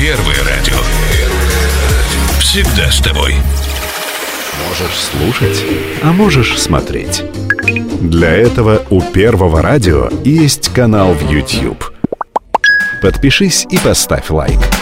Первое радио. Всегда с тобой. Можешь слушать, а можешь смотреть. Для этого у Первого радио есть канал в YouTube. Подпишись и поставь лайк.